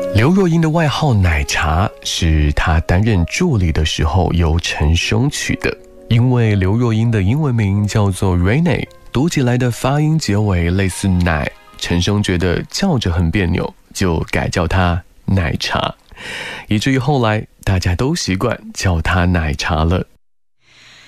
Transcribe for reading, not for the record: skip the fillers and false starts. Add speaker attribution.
Speaker 1: 刘若英的外号奶茶是她担任助理的时候由陈升取的，因为刘若英的英文名叫做 Renee， 读起来的发音结尾类似奶，陈升觉得叫着很别扭，就改叫她奶茶，以至于后来大家都习惯叫她奶茶了。